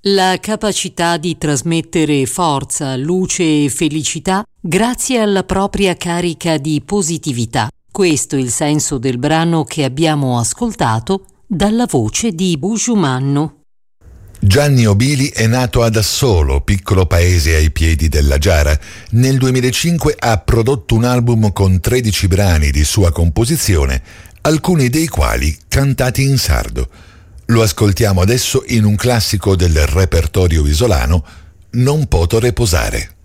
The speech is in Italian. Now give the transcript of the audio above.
la capacità di trasmettere forza, luce e felicità grazie alla propria carica di positività. Questo è il senso del brano che abbiamo ascoltato dalla voce di Buju Mannu. Gianni Obili è nato ad Assolo, piccolo paese ai piedi della Giara. Nel 2005 ha prodotto un album con 13 brani di sua composizione, alcuni dei quali cantati in sardo. Lo ascoltiamo adesso in un classico del repertorio isolano, Non poto reposare.